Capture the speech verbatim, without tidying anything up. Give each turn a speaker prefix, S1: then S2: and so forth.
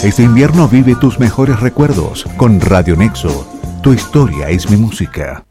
S1: Este invierno vive tus mejores recuerdos con Radio Nexo. Tu historia es mi música.